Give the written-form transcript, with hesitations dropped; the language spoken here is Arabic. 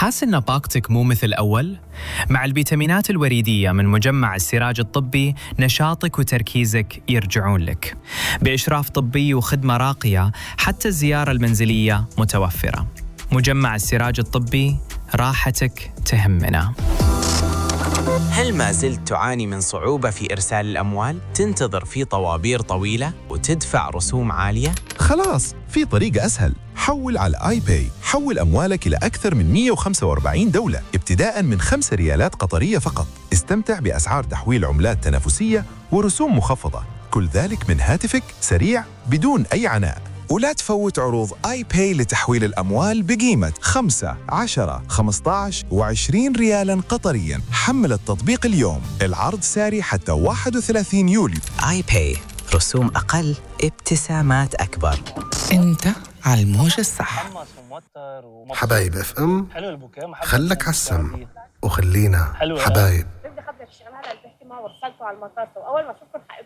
حاس إن طاقتك مو مثل أول؟ مع الفيتامينات الوريدية من مجمع السراج الطبي نشاطك وتركيزك يرجعون لك. بإشراف طبي وخدمة راقية، حتى الزيارة المنزلية متوفرة. مجمع السراج الطبي، راحتك تهمنا. هل ما زلت تعاني من صعوبة في إرسال الأموال؟ تنتظر في طوابير طويلة وتدفع رسوم عالية؟ خلاص، في طريقة أسهل. حول على آي باي. حول أموالك إلى أكثر من 145 دولة ابتداء من 5 ريالات قطرية فقط. استمتع بأسعار تحويل عملات تنافسية ورسوم مخفضة، كل ذلك من هاتفك، سريع بدون أي عناء. ولا تفوت عروض آي باي لتحويل الأموال بقيمة 5، 10، 15 و20 ريالاً قطرياً. حمل التطبيق اليوم، العرض ساري حتى 31 يوليو. آي باي، رسوم أقل، ابتسامات أكبر. أنت على الموجة الصح. حبايب اف ام، خلك على السم وخلينا حبايب. بدي اخبر الشغل هلا اللي بحكي معه وصلته على المطار، واول ما اشوفكم